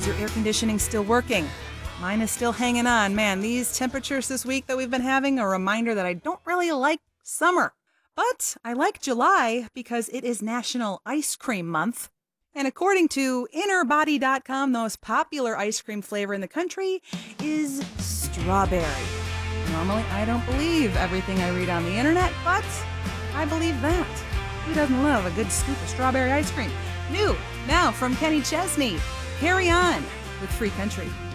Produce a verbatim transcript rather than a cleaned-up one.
Is your air conditioning still working? Mine is still hanging on. Man, these temperatures this week that we've been having, a reminder that I don't really like summer. But I like July because it is National Ice Cream Month. And according to inner body dot com, the most popular ice cream flavor in the country is strawberry. Normally, I don't believe everything I read on the internet, but I believe that. Who doesn't love a good scoop of strawberry ice cream? New, now from Kenny Chesney. Carry on with Free Country.